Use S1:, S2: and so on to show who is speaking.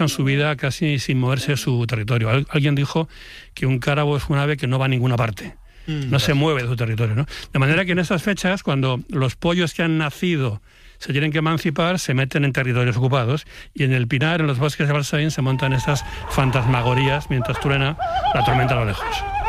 S1: su vida casi sin moverse de su territorio. Alguien dijo que un cárabo es un ave que no va a ninguna parte. No se mueve de su territorio, ¿no? De manera que en estas fechas, cuando los pollos que han nacido se tienen que emancipar, se meten en territorios ocupados, y en el Pinar, en los bosques de Balsaín, se montan estas fantasmagorías mientras truena la tormenta a lo lejos.